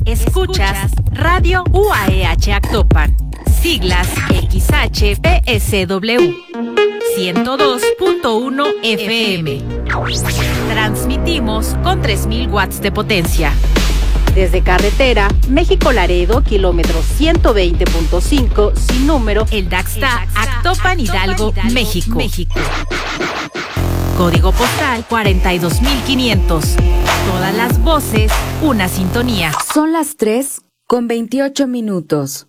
Escuchas Radio UAEH Actopan, siglas XHPSW, 102.1 FM. Transmitimos con 3000 watts de potencia. Desde carretera, México-Laredo, kilómetro 120.5, sin número, el Daxta, Actopan, Hidalgo, México. Código postal 42500. Todas las voces, una sintonía. Son las 3:28.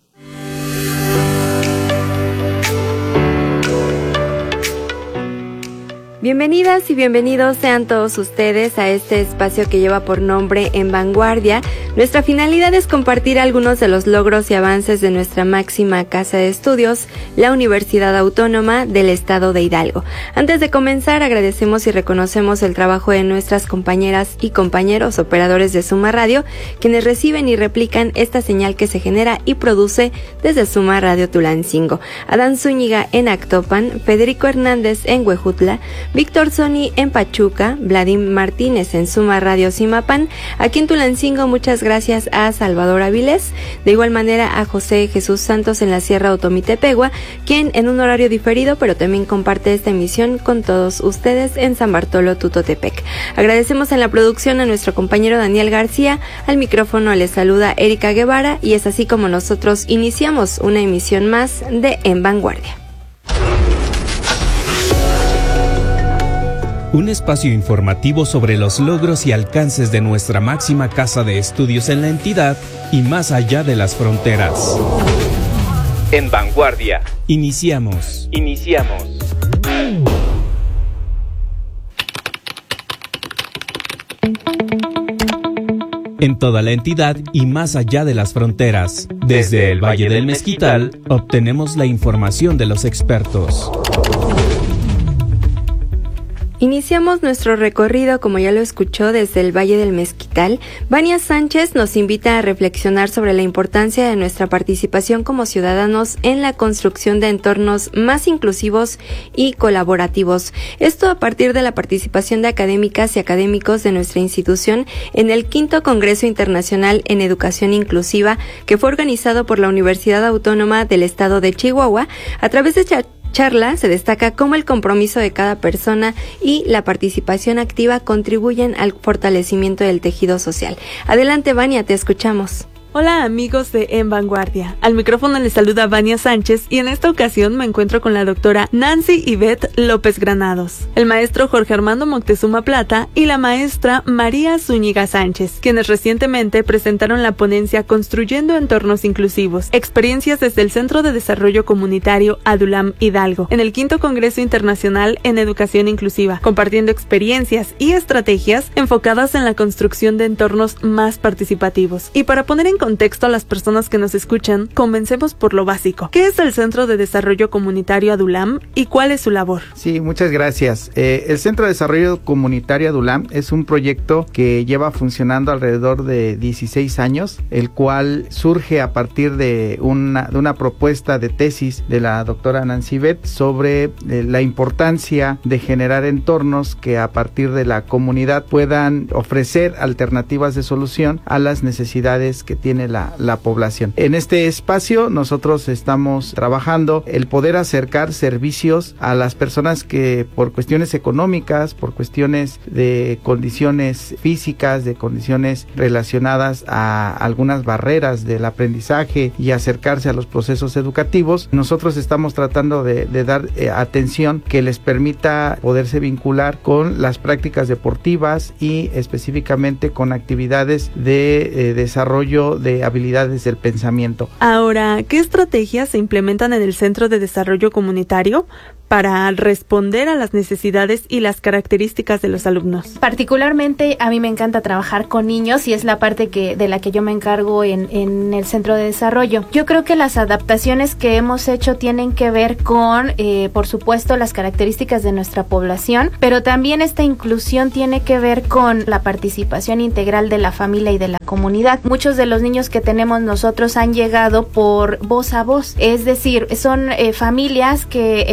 Bienvenidas y bienvenidos sean todos ustedes a este espacio que lleva por nombre En Vanguardia. Nuestra finalidad es compartir algunos de los logros y avances de nuestra máxima casa de estudios, la Universidad Autónoma del Estado de Hidalgo. Antes de comenzar, agradecemos y reconocemos el trabajo de nuestras compañeras y compañeros operadores de Suma Radio, quienes reciben y replican esta señal que se genera y produce desde Suma Radio Tulancingo. Adán Zúñiga en Actopan, Federico Hernández en Huejutla, Víctor Sony en Pachuca, Vladimir Martínez en Suma Radio Zimapan. Aquí en Tulancingo, muchas gracias a Salvador Avilés, de igual manera a José Jesús Santos en la Sierra Otomitepegua, quien en un horario diferido, pero también comparte esta emisión con todos ustedes en San Bartolo Tutotepec. Agradecemos en la producción a nuestro compañero Daniel García, al micrófono les saluda Erika Guevara y es así como nosotros iniciamos una emisión más de En Vanguardia. Un espacio informativo sobre los logros y alcances de nuestra máxima casa de estudios en la entidad y más allá de las fronteras. En Vanguardia. Iniciamos. En toda la entidad y más allá de las fronteras. Desde el Valle del Mezquital, obtenemos la información de los expertos. Iniciamos nuestro recorrido, como ya lo escuchó, desde el Valle del Mezquital. Vania Sánchez nos invita a reflexionar sobre la importancia de nuestra participación como ciudadanos en la construcción de entornos más inclusivos y colaborativos. Esto a partir de la participación de académicas y académicos de nuestra institución en el 5º Congreso Internacional en Educación Inclusiva, que fue organizado por la Universidad Autónoma del Estado de Chihuahua. A través de charla se destaca cómo el compromiso de cada persona y la participación activa contribuyen al fortalecimiento del tejido social. Adelante, Vania, te escuchamos. Hola amigos de En Vanguardia, al micrófono les saluda Vania Sánchez y en esta ocasión me encuentro con la doctora Nancy Ivette López Granados, el maestro Jorge Armando Moctezuma Plata y la maestra María Zúñiga Sánchez, quienes recientemente presentaron la ponencia Construyendo Entornos Inclusivos, experiencias desde el Centro de Desarrollo Comunitario Adulam Hidalgo, en el 5º Congreso Internacional en Educación Inclusiva, compartiendo experiencias y estrategias enfocadas en la construcción de entornos más participativos. Y para poner en contexto a las personas que nos escuchan, comencemos por lo básico. ¿Qué es el Centro de Desarrollo Comunitario Adulam y cuál es su labor? Sí, muchas gracias. El Centro de Desarrollo Comunitario Adulam es un proyecto que lleva funcionando alrededor de 16 años, el cual surge a partir de una propuesta de tesis de la doctora Nancy Ivette sobre la importancia de generar entornos que a partir de la comunidad puedan ofrecer alternativas de solución a las necesidades que tiene la población. En este espacio nosotros estamos trabajando el poder acercar servicios a las personas que por cuestiones económicas, por cuestiones de condiciones físicas, de condiciones relacionadas a algunas barreras del aprendizaje y acercarse a los procesos educativos, nosotros estamos tratando de dar atención que les permita poderse vincular con las prácticas deportivas y específicamente con actividades de desarrollo de habilidades del pensamiento. Ahora, ¿qué estrategias se implementan en el Centro de Desarrollo Comunitario para responder a las necesidades y las características de los alumnos? Particularmente a mí me encanta trabajar con niños y es la parte de la que yo me encargo en el Centro de Desarrollo. Yo creo que las adaptaciones que hemos hecho tienen que ver con, por supuesto, las características de nuestra población, pero también esta inclusión tiene que ver con la participación integral de la familia y de la comunidad. Muchos de los niños que tenemos nosotros han llegado por voz a voz, es decir, son familias que expresan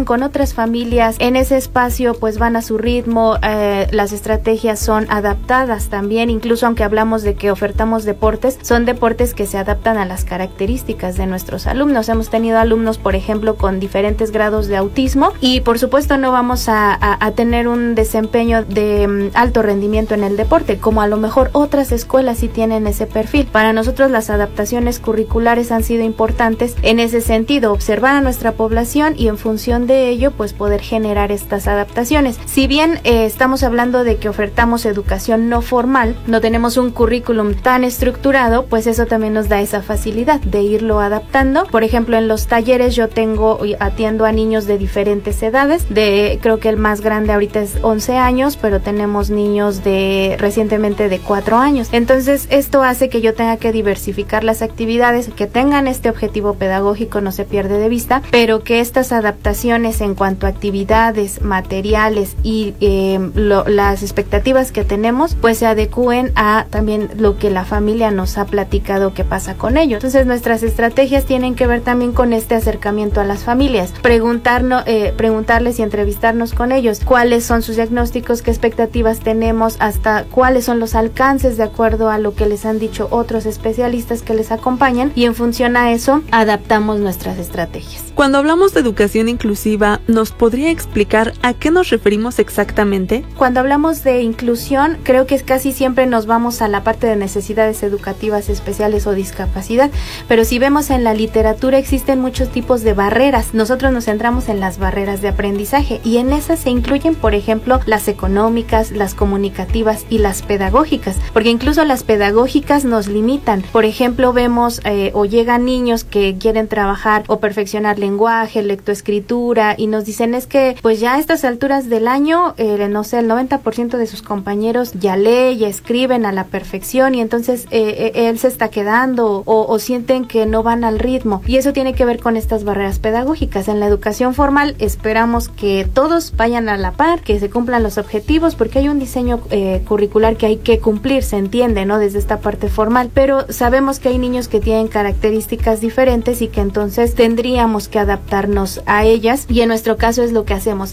con otras familias en ese espacio, pues van a su ritmo, las estrategias son adaptadas también, incluso aunque hablamos de que ofertamos deportes, son deportes que se adaptan a las características de nuestros alumnos. Hemos tenido alumnos, por ejemplo, con diferentes grados de autismo y por supuesto no vamos a tener un desempeño de alto rendimiento en el deporte, como a lo mejor otras escuelas sí tienen ese perfil. Para nosotros las adaptaciones curriculares han sido importantes en ese sentido, observar a nuestra población y en función de ello pues poder generar estas adaptaciones. Si bien estamos hablando de que ofertamos educación no formal, no tenemos un currículum tan estructurado, pues eso también nos da esa facilidad de irlo adaptando. Por ejemplo, en los talleres yo atiendo a niños de diferentes edades, creo que el más grande ahorita es 11 años, pero tenemos niños recientemente de 4 años. Entonces esto hace que yo tenga que diversificar las actividades, que tengan este objetivo pedagógico, no se pierde de vista, pero que estas adaptaciones en cuanto a actividades, materiales y las expectativas que tenemos, pues se adecúen a también lo que la familia nos ha platicado que pasa con ellos. Entonces nuestras estrategias tienen que ver también con este acercamiento a las familias, preguntarles y entrevistarnos con ellos, cuáles son sus diagnósticos, qué expectativas tenemos, hasta cuáles son los alcances de acuerdo a lo que les han dicho otros especialistas que les acompañan, y en función a eso adaptamos nuestras estrategias. Cuando hablamos de educación inclusiva, ¿nos podría explicar a qué nos referimos exactamente? Cuando hablamos de inclusión, creo que casi siempre nos vamos a la parte de necesidades educativas especiales o discapacidad, pero si vemos en la literatura existen muchos tipos de barreras. Nosotros nos centramos en las barreras de aprendizaje y en esas se incluyen, por ejemplo, las económicas, las comunicativas y las pedagógicas, porque incluso las pedagógicas nos limitan. Por ejemplo, vemos o llegan niños que quieren trabajar o perfeccionar lenguaje, lectoescritura, y nos dicen es que pues ya a estas alturas del año, no sé, el 90% de sus compañeros ya lee, ya escriben a la perfección, y entonces él se está quedando o sienten que no van al ritmo, y eso tiene que ver con estas barreras pedagógicas. En la educación formal esperamos que todos vayan a la par, que se cumplan los objetivos, porque hay un diseño curricular que hay que cumplir, se entiende, ¿no? Desde esta parte formal, pero sabemos que hay niños que tienen características diferentes y que entonces tendríamos que adaptarnos a ellas, y en nuestro caso es lo que hacemos.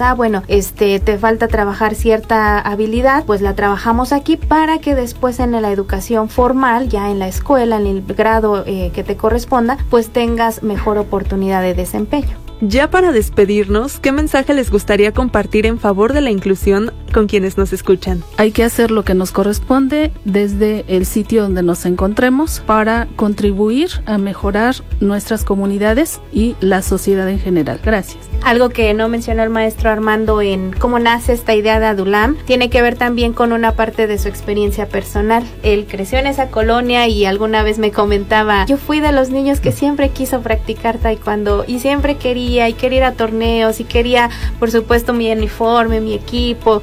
Te falta trabajar cierta habilidad, pues la trabajamos aquí para que después en la educación formal, ya en la escuela, en el grado que te corresponda, pues tengas mejor oportunidad de desempeño. Ya para despedirnos, ¿qué mensaje les gustaría compartir en favor de la inclusión con quienes nos escuchan? Hay que hacer lo que nos corresponde desde el sitio donde nos encontremos para contribuir a mejorar nuestras comunidades y la sociedad en general. Gracias. Algo que no mencionó el maestro Armando en cómo nace esta idea de ADULAM tiene que ver también con una parte de su experiencia personal. Él creció en esa colonia y alguna vez me comentaba, yo fui de los niños que siempre quiso practicar taekwondo y siempre quería ir a torneos y quería, por supuesto, mi uniforme, mi equipo,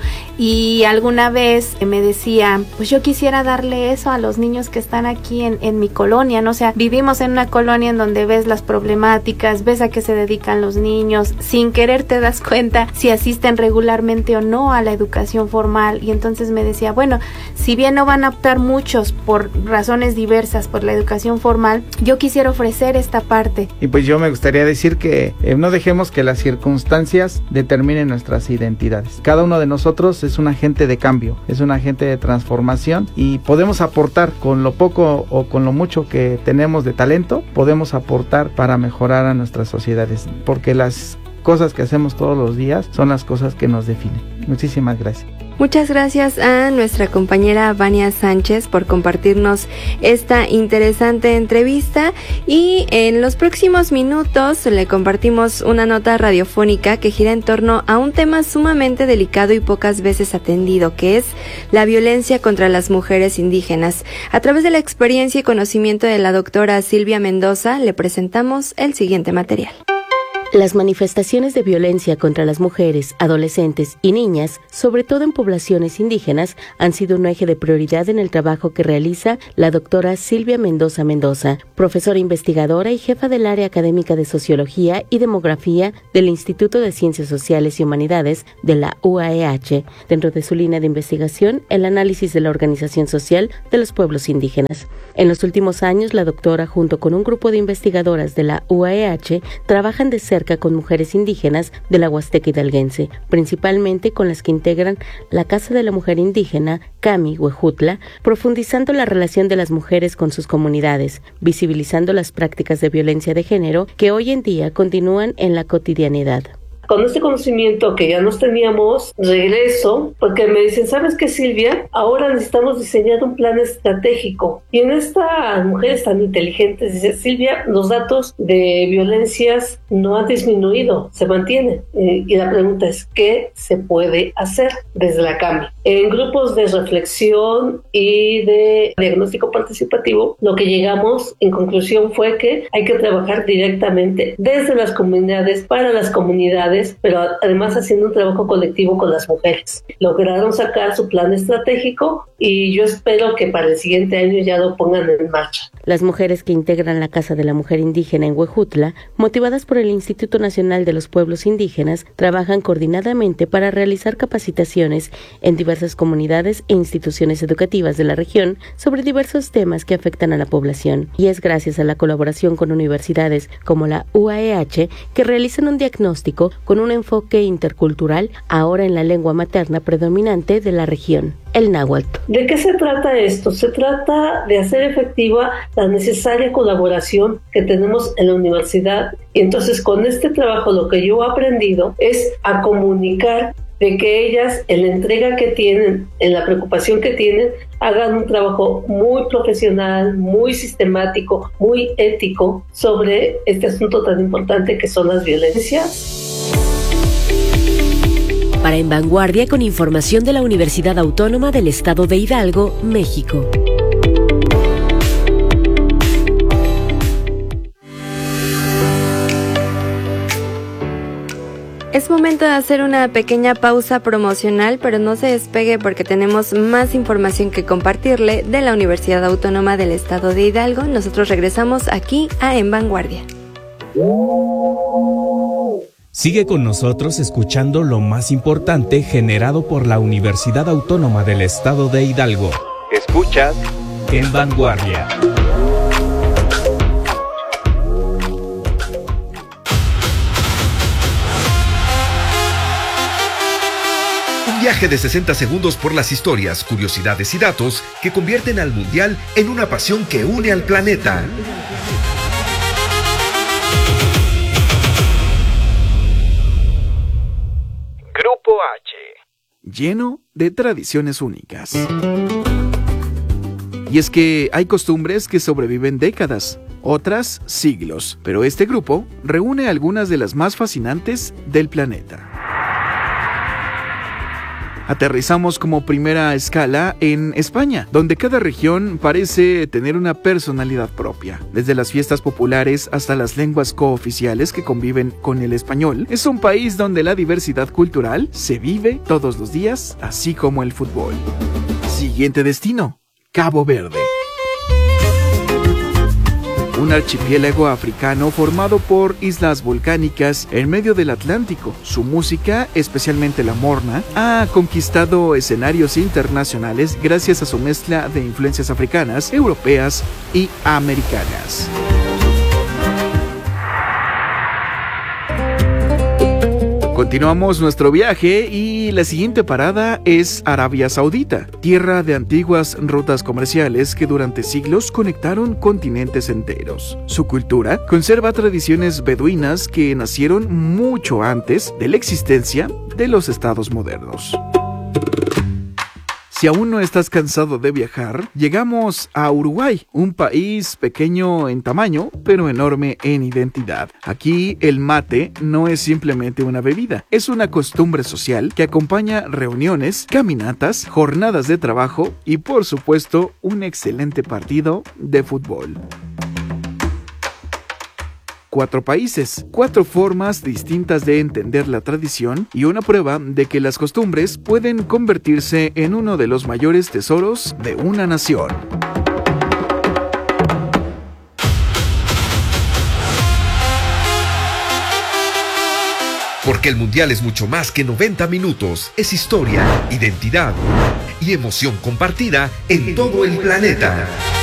y alguna vez me decía, pues yo quisiera darle eso a los niños que están aquí en mi colonia, ¿no? O sea, vivimos en una colonia en donde ves las problemáticas, ves a qué se dedican los niños, sin querer te das cuenta si asisten regularmente o no a la educación formal, y entonces me decía, bueno, si bien no van a optar muchos por razones diversas por la educación formal, yo quisiera ofrecer esta parte. Y pues yo me gustaría decir que no dejemos que las circunstancias determinen nuestras identidades. Cada uno de nosotros es un agente de cambio, es un agente de transformación, y podemos aportar con lo poco o con lo mucho que tenemos de talento, podemos aportar para mejorar a nuestras sociedades, porque las cosas que hacemos todos los días son las cosas que nos definen. Muchísimas gracias. Muchas gracias a nuestra compañera Vania Sánchez por compartirnos esta interesante entrevista, y en los próximos minutos le compartimos una nota radiofónica que gira en torno a un tema sumamente delicado y pocas veces atendido, que es la violencia contra las mujeres indígenas. A través de la experiencia y conocimiento de la doctora Silvia Mendoza, le presentamos el siguiente material. Las manifestaciones de violencia contra las mujeres, adolescentes y niñas, sobre todo en poblaciones indígenas, han sido un eje de prioridad en el trabajo que realiza la doctora Silvia Mendoza Mendoza, profesora investigadora y jefa del área académica de Sociología y Demografía del Instituto de Ciencias Sociales y Humanidades de la UAEH, dentro de su línea de investigación, el análisis de la organización social de los pueblos indígenas. En los últimos años, la doctora, junto con un grupo de investigadoras de la UAEH, trabajan de cerca cerca con mujeres indígenas de la Huasteca hidalguense, principalmente con las que integran la Casa de la Mujer Indígena, Cami Huejutla, profundizando la relación de las mujeres con sus comunidades, visibilizando las prácticas de violencia de género que hoy en día continúan en la cotidianidad. Con este conocimiento que ya nos teníamos, regreso, porque me dicen, ¿sabes qué, Silvia? Ahora necesitamos diseñar un plan estratégico. Y en estas mujeres tan inteligentes, dice Silvia, los datos de violencias no han disminuido, se mantienen. Y la pregunta es, ¿qué se puede hacer desde la CAMI? En grupos de reflexión y de diagnóstico participativo, lo que llegamos en conclusión fue que hay que trabajar directamente desde las comunidades, para las comunidades, pero además haciendo un trabajo colectivo con las mujeres. Lograron sacar su plan estratégico y yo espero que para el siguiente año ya lo pongan en marcha. Las mujeres que integran la Casa de la Mujer Indígena en Huejutla, motivadas por el Instituto Nacional de los Pueblos Indígenas, trabajan coordinadamente para realizar capacitaciones en diversas comunidades e instituciones educativas de la región sobre diversos temas que afectan a la población. Y es gracias a la colaboración con universidades como la UAEH que realizan un diagnóstico con un enfoque intercultural, ahora en la lengua materna predominante de la región, el náhuatl. ¿De qué se trata esto? Se trata de hacer efectiva la necesaria colaboración que tenemos en la universidad. Y entonces con este trabajo lo que yo he aprendido es a comunicar de que ellas, en la entrega que tienen, en la preocupación que tienen, hagan un trabajo muy profesional, muy sistemático, muy ético sobre este asunto tan importante que son las violencias. Para En Vanguardia, con información de la Universidad Autónoma del Estado de Hidalgo, México. Es momento de hacer una pequeña pausa promocional, pero no se despegue porque tenemos más información que compartirle de la Universidad Autónoma del Estado de Hidalgo. Nosotros regresamos aquí a En Vanguardia. Sigue con nosotros escuchando lo más importante generado por la Universidad Autónoma del Estado de Hidalgo. Escuchas En Vanguardia. Un viaje de 60 segundos por las historias, curiosidades y datos que convierten al Mundial en una pasión que une al planeta. Grupo H. Lleno de tradiciones únicas. Y es que hay costumbres que sobreviven décadas, otras siglos, pero este grupo reúne algunas de las más fascinantes del planeta. Aterrizamos como primera escala en España, donde cada región parece tener una personalidad propia. Desde las fiestas populares hasta las lenguas cooficiales que conviven con el español, es un país donde la diversidad cultural se vive todos los días, así como el fútbol. Siguiente destino, Cabo Verde. Un archipiélago africano formado por islas volcánicas en medio del Atlántico. Su música, especialmente la morna, ha conquistado escenarios internacionales gracias a su mezcla de influencias africanas, europeas y americanas. Continuamos nuestro viaje y la siguiente parada es Arabia Saudita, tierra de antiguas rutas comerciales que durante siglos conectaron continentes enteros. Su cultura conserva tradiciones beduinas que nacieron mucho antes de la existencia de los estados modernos. Si aún no estás cansado de viajar, llegamos a Uruguay, un país pequeño en tamaño, pero enorme en identidad. Aquí el mate no es simplemente una bebida, es una costumbre social que acompaña reuniones, caminatas, jornadas de trabajo y, por supuesto, un excelente partido de fútbol. 4 países, 4 formas distintas de entender la tradición y una prueba de que las costumbres pueden convertirse en uno de los mayores tesoros de una nación. Porque el Mundial es mucho más que 90 minutos, es historia, identidad y emoción compartida en todo el planeta.